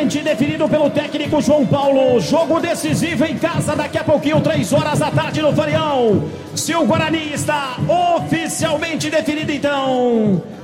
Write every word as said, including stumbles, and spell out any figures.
oficialmente definido pelo técnico João Paulo. Jogo decisivo em casa daqui a pouquinho, três horas da tarde no Farião. Se o Guarani está oficialmente definido, então